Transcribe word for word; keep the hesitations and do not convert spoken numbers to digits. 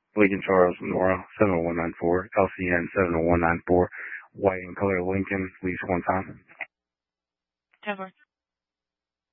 Lincoln Charles, Nora, seven oh one nine four, L C N seven oh one nine four, white and color Lincoln, lease one time. ten four.